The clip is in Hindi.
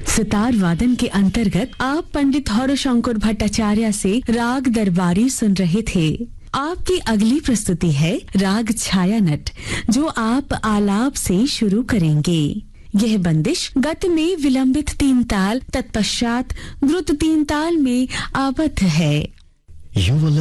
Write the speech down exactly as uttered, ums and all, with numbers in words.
सितार वादन के अंतर्गत आप पंडित हौरशंकर भट्टाचार्य से राग दरबारी सुन रहे थे। आपकी अगली प्रस्तुति है राग छायानट, जो आप आलाप से शुरू करेंगे। यह बंदिश गत में विलंबित तीन ताल तत्पश्चात द्रुत तीन ताल में आबद्ध है। You will